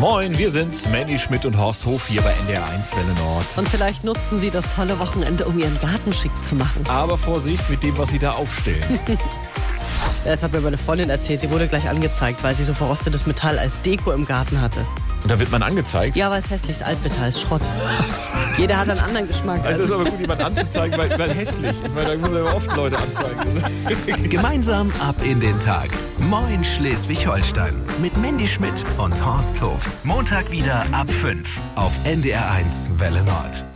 Moin, wir sind's, Mandy Schmidt und Horst Hof hier bei NDR1 Welle Nord. Und vielleicht nutzen Sie das tolle Wochenende, um Ihren Garten schick zu machen. Aber Vorsicht mit dem, was Sie da aufstellen. Das hat mir meine Freundin erzählt. Sie wurde gleich angezeigt, weil sie so verrostetes Metall als Deko im Garten hatte. Und da wird man angezeigt? Ja, weil es hässlich ist. Altmetall ist Schrott. Jeder hat einen anderen Geschmack. Also es ist aber gut, jemanden anzuzeigen, weil hässlich. Ich meine, da muss man ja oft Leute anzeigen. Gemeinsam ab in den Tag. Moin Schleswig-Holstein. Mit Mandy Schmidt und Horst Hof. Montag wieder ab 5 auf NDR1 Welle Nord.